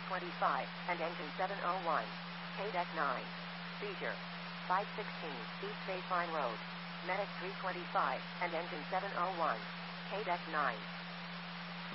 325, and engine 701. KDEC 9. Seizure. 516, East Baseline Road. Medic 325, and engine 701. KDEC 9.